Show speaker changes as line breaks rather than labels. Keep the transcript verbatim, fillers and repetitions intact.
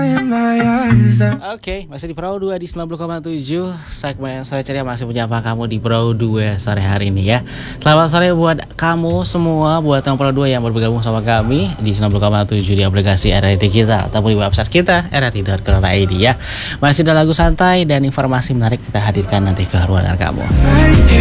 Oke, masih di Perahu dua di sembilan puluh koma tujuh. Segmen Sore Ceria masih menyapa kamu di Perahu dua sore hari ini ya. Selamat sore buat kamu semua, buat yang Perahu dua yang bergabung sama kami di sembilan puluh koma tujuh di aplikasi R R I kita ataupun di website kita r r i dot co dot i d ya. Masih ada lagu santai dan informasi menarik kita hadirkan nanti ke ruangan kamu.